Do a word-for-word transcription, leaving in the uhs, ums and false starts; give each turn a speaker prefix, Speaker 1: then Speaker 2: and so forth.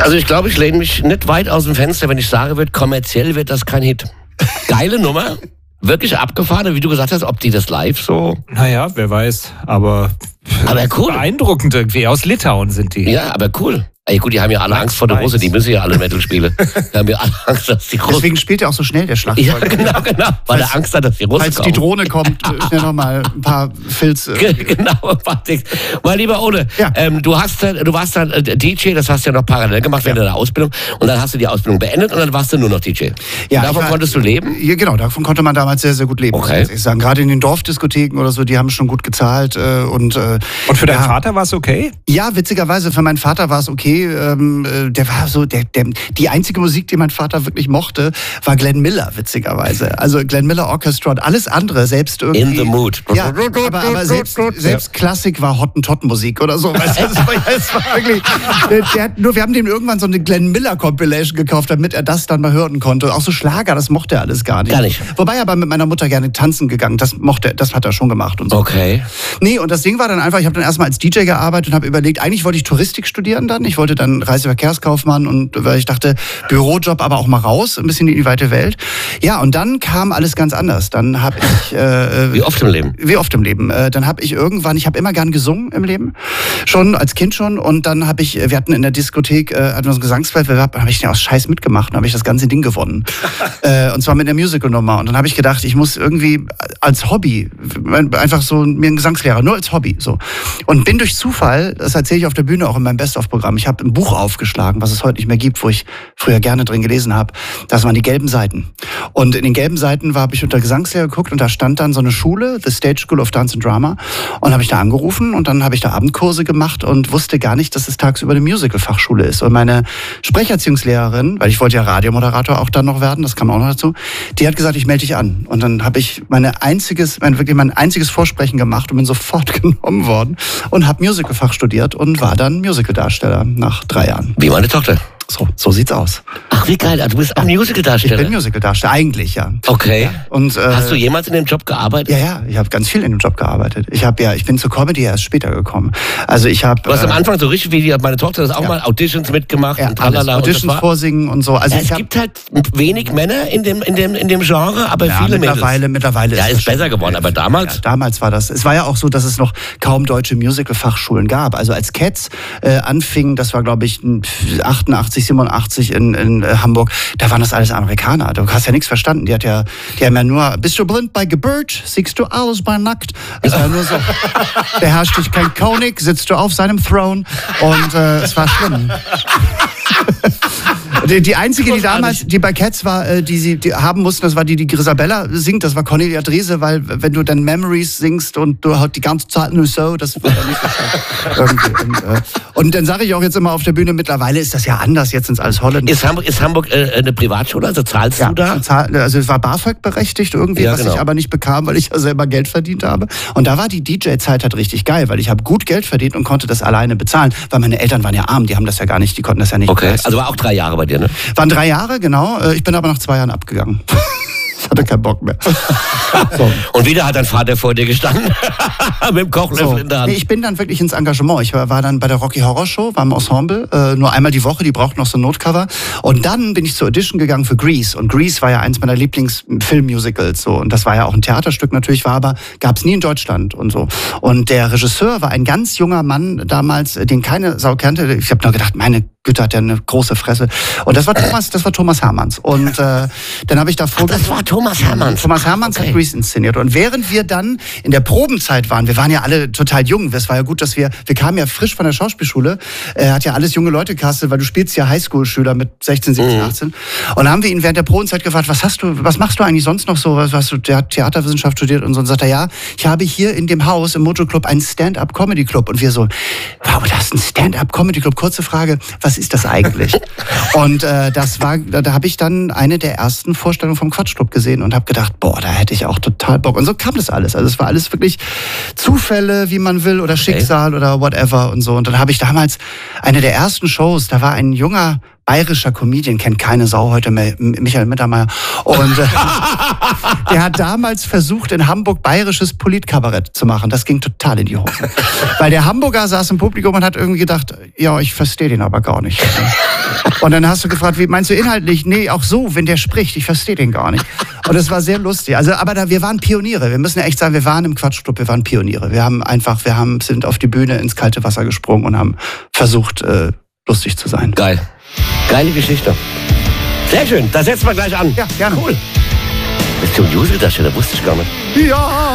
Speaker 1: Also ich glaube, ich lehne mich nicht weit aus dem Fenster, wenn ich sage wird, kommerziell wird das kein Hit. Geile Nummer, wirklich abgefahren, wie du gesagt hast, ob die das live so...
Speaker 2: Naja, wer weiß, aber...
Speaker 1: Aber cool.
Speaker 2: Beeindruckend irgendwie, aus Litauen sind die.
Speaker 1: Ja, aber cool. Ey, gut, die haben ja alle Angst vor der Russe, die müssen ja alle Metal spielen. Die haben ja alle Angst, dass die Russen...
Speaker 3: Deswegen spielt er auch so schnell, der Schlagzeuger.
Speaker 1: Ja, genau, genau. Weil er Angst hat, dass die Russen
Speaker 3: Falls
Speaker 1: kommen.
Speaker 3: die Drohne kommt, schnell nochmal ein paar Filze.
Speaker 1: Genau, Patrick. Mein lieber Ole,
Speaker 3: ja.
Speaker 1: ähm, du, hast, du warst dann äh, D J, das hast du ja noch parallel gemacht während ja. deiner Ausbildung. Und dann hast du die Ausbildung beendet und dann warst du nur noch D J. Ja, davon war, konntest du leben?
Speaker 3: Ja, genau, davon konnte man damals sehr, sehr gut leben.
Speaker 1: Okay.
Speaker 3: Ich sagen. Gerade in den Dorfdiskotheken oder so, die haben schon gut gezahlt. Äh, und, äh,
Speaker 2: und für deinen
Speaker 3: ja,
Speaker 2: Vater war es okay?
Speaker 3: Ja, witzigerweise, für meinen Vater war es okay. Ähm, der war so, der, der, die einzige Musik, die mein Vater wirklich mochte, war Glenn Miller, witzigerweise. Also Glenn Miller Orchestra und alles andere, selbst irgendwie...
Speaker 1: In the Mood.
Speaker 3: Ja, aber, aber selbst, selbst Klassik war Hottentottenmusik oder so. Weißt du, das war, das war wirklich, der, der hat nur, wir haben dem irgendwann so eine Glenn Miller Compilation gekauft, damit er das dann mal hören konnte. Auch so Schlager, das mochte er alles gar nicht.
Speaker 1: Gar nicht.
Speaker 3: Wobei er aber mit meiner Mutter gerne tanzen gegangen, das mochte, das hat er schon gemacht und so.
Speaker 1: Okay.
Speaker 3: Nee, und das Ding war dann einfach, ich habe dann erstmal als D J gearbeitet und habe überlegt, eigentlich wollte ich Touristik studieren dann. Ich wollte dann Reiseverkehrskaufmann und weil ich dachte, Bürojob, aber auch mal raus, ein bisschen in die weite Welt. Ja, und dann kam alles ganz anders. Dann habe ich... Äh,
Speaker 1: wie oft im Leben?
Speaker 3: Wie oft im Leben. Äh, dann habe ich irgendwann, ich habe immer gern gesungen im Leben, schon als Kind schon. Und dann habe ich, wir hatten in der Diskothek, äh, hatten wir so einen Gesangswettbewerb, dann habe ich den aus Scheiß mitgemacht und habe ich das ganze Ding gewonnen. äh, und zwar mit einer Musical-Nummer. Und dann habe ich gedacht, ich muss irgendwie als Hobby, einfach so mir einen Gesangslehrer, nur als Hobby. so. Und bin durch Zufall, das erzähle ich auf der Bühne auch in meinem Best-of-Programm, ich habe ein Buch aufgeschlagen, was es heute nicht mehr gibt, wo ich früher gerne drin gelesen habe. Das waren die gelben Seiten. Und in den gelben Seiten habe ich unter Gesangslehrer geguckt und da stand dann so eine Schule, The Stage School of Dance and Drama. Und habe ich da angerufen und dann habe ich da Abendkurse gemacht und wusste gar nicht, dass es tagsüber eine Musical-Fachschule ist. Und meine Sprecherziehungslehrerin, weil ich wollte ja Radiomoderator auch dann noch werden, das kam auch noch dazu, die hat gesagt, ich melde dich an. Und dann habe ich meine einziges, mein, wirklich mein einziges Vorsprechen gemacht und bin sofort genommen worden und habe Musical-Fach studiert und war dann Musical-Darsteller nach drei Jahren.
Speaker 1: Wie meine Tochter.
Speaker 3: So, so sieht's aus.
Speaker 1: Ach, wie geil. Du bist auch Musical-Darsteller.
Speaker 3: Ich bin Musical-Darsteller, eigentlich, ja.
Speaker 1: Okay.
Speaker 3: Ja. Und, äh,
Speaker 1: hast du jemals in dem Job gearbeitet?
Speaker 3: Ja, ja, ich habe ganz viel in dem Job gearbeitet. Ich habe ja, ich bin zur Comedy erst später gekommen. Also ich habe.
Speaker 1: Du hast
Speaker 3: äh,
Speaker 1: am Anfang so richtig wie meine Tochter das auch ja. mal Auditions mitgemacht
Speaker 3: ja,
Speaker 1: und tralala.
Speaker 3: Auditions
Speaker 1: und das war,
Speaker 3: vorsingen und so. Also
Speaker 1: ja,
Speaker 3: ich
Speaker 1: es
Speaker 3: hab,
Speaker 1: gibt halt wenig Männer in dem in dem in dem Genre, aber
Speaker 3: ja,
Speaker 1: viele
Speaker 3: mittlerweile,
Speaker 1: Mädels.
Speaker 3: mittlerweile
Speaker 1: ja,
Speaker 3: ist
Speaker 1: ist besser geworden, aber damals.
Speaker 3: Ja, damals war das. Es war ja auch so, dass es noch kaum deutsche Musical-Fachschulen gab. Also als Cats äh, anfing, das war glaube ich achtundachtzig, siebenundachtzig in, in äh, Hamburg, da waren das alles Amerikaner. Du hast ja nichts verstanden. Die hat ja, die haben ja nur, bist du blind bei Geburt, siehst du alles bei nackt. Das war ja nur so. Beherrscht dich kein König, sitzt du auf seinem Throne und äh, es war schlimm. Die, die einzige, die damals, die bei Cats war, äh, die sie die haben mussten, das war die, die Grisabella singt, das war Cornelia Drese, weil wenn du dann Memories singst und du halt die ganze Zeit nur so, das war dann nicht so irgendwie. Und, äh, und dann sage ich auch jetzt immer auf der Bühne, mittlerweile ist das ja anders, jetzt sind es alles Holländer.
Speaker 1: Ist Hamburg, ist Hamburg äh, eine Privatschule, also zahlst
Speaker 3: ja,
Speaker 1: du da?
Speaker 3: Zahl, also es war BAföG berechtigt irgendwie,
Speaker 1: ja,
Speaker 3: was
Speaker 1: genau.
Speaker 3: ich aber nicht bekam, weil ich ja selber Geld verdient habe. Und da war die D J-Zeit halt richtig geil, weil ich habe gut Geld verdient und konnte das alleine bezahlen, weil meine Eltern waren ja arm, die haben das ja gar nicht, die konnten das ja nicht
Speaker 1: Okay,
Speaker 3: leisten.
Speaker 1: also war auch drei Jahre bei dir, ne?
Speaker 3: Waren drei Jahre, genau. Ich bin aber nach zwei Jahren abgegangen. Ich hatte keinen Bock mehr.
Speaker 1: So. Und wieder hat dein Vater vor dir gestanden, mit dem Kochlöffel
Speaker 3: so.
Speaker 1: in der Hand.
Speaker 3: Nee, ich bin dann wirklich ins Engagement. Ich war, war dann bei der Rocky Horror Show, war im Ensemble, äh, nur einmal die Woche, die braucht noch so ein Notcover. Und dann bin ich zur Audition gegangen für Grease. Und Grease war ja eins meiner Lieblingsfilmmusicals. So. Und das war ja auch ein Theaterstück natürlich, war aber, gab es nie in Deutschland und so. Und der Regisseur war ein ganz junger Mann damals, den keine Sau kannte. Ich habe nur gedacht, meine Güte, hat ja eine große Fresse. Und das war Thomas, das war Thomas Hermanns. Und äh, dann habe ich davor...
Speaker 1: Ach, das war Thomas Hermanns.
Speaker 3: Thomas Hermanns okay. hat Grease inszeniert. Und während wir dann in der Probenzeit waren, wir waren ja alle total jung, es war ja gut, dass wir, wir kamen ja frisch von der Schauspielschule, er hat ja alles junge Leute castet, weil du spielst ja Highschool-Schüler mit sechzehn, siebzehn, mhm. achtzehn. Und dann haben wir ihn während der Probenzeit gefragt, was hast du, was machst du eigentlich sonst noch so? Was hast du, der hat Theaterwissenschaft studiert und so. Und sagt er, ja, ich habe hier in dem Haus im Motoclub einen Stand-up-Comedy-Club. Und wir so, wow, das ist ein Stand-up-Comedy-Club. Kurze Frage, was ist das eigentlich? Und äh, das war, da, da habe ich dann eine der ersten Vorstellungen vom Quatschclub gesehen und habe gedacht, boah, da hätte ich auch total Bock. Und so kam das alles. Also es war alles wirklich Zufälle, wie man will, oder Schicksal okay. oder whatever und so. Und dann habe ich damals eine der ersten Shows, da war ein junger bayerischer Comedian, kennt keine Sau heute mehr, Michael Mittermeier. Und äh, der hat damals versucht, in Hamburg bayerisches Politkabarett zu machen. Das ging total in die Hose. Weil der Hamburger saß im Publikum und hat irgendwie gedacht, ja, ich verstehe den aber gar nicht. Und dann hast du gefragt, wie meinst du inhaltlich? Nee, auch so, wenn der spricht, ich verstehe den gar nicht. Und das war sehr lustig. Also, aber da, wir waren Pioniere. Wir müssen ja echt sagen, wir waren im Quatschclub, wir waren Pioniere. Wir haben einfach, wir haben, sind auf die Bühne ins kalte Wasser gesprungen und haben versucht, äh, lustig zu sein.
Speaker 1: Geil. Geile Geschichte. Sehr schön, da setzen wir gleich an.
Speaker 3: Ja, gerne.
Speaker 1: Cool. Das ist so ein Useldarsteller, wusste ich gar nicht.
Speaker 3: Ja.